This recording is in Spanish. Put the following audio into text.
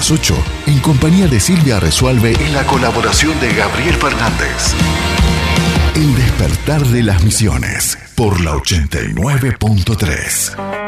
las 8, en compañía de Silvia Resualve, en la colaboración de Gabriel Fernández. El despertar de las misiones, por la 89.3.